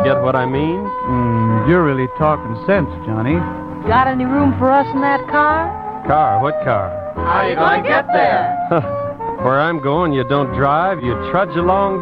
Get what I mean? You're really talking sense, Johnny. Got any room for us in that car? Car? What car? How are you going to get there? Where I'm going, you don't drive, you trudge along